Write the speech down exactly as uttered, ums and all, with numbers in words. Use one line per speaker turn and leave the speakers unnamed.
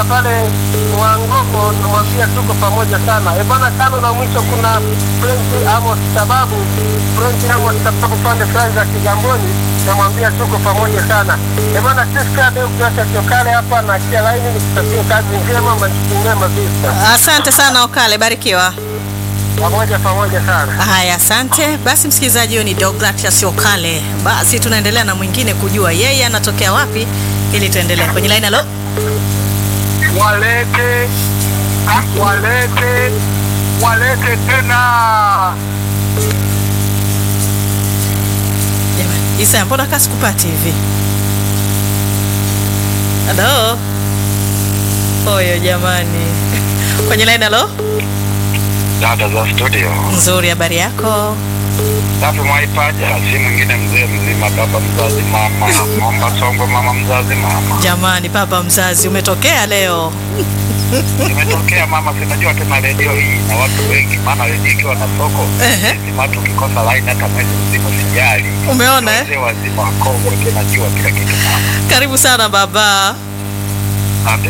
pale Wangogo, namwambia tuko pamoja sana. E bwana, tano na mwisho kuna Prince Amos sababu Prince Amos sababu pande fulani za Kigamboni, namwambia tuko pamoja sana. E bwana, sisi leo kwa Okale hapa na kia laini nikutakia kazi njema, majukumu mema visa.
Asante sana Okale, barikiwa.
Pamoja pamoja sana.
Haya, asante. Basi msikilizaji, huyo ni Deogratias Okale. Basi tunaendelea na mwingine kujua yeye anatokea wapi ili tuendelee. Kwenye line halo.
Walete, walete, walete tena.
Jamani, Isa mbona kasi kupati hivi? Halo. Oyo jamani. Kwenye line halo.
Dada za studio.
Nzuri, habari yako?
Safi mwaipaja, si mwingine mzee mzima, baba mzazi mama, mama songo mama mzazi mama.
Jamani, baba mzazi umetokea leo.
Nimetokea mama, sinajua tena redio hii na watu wengi, maana redio ikiwa na soko, sisi watu ukikosa line hata mwezi mzima sijali.
Umeona eh?
Wazee wazima wa Kongo tunajua kila kitu mama.
Karibu sana baba.
Asante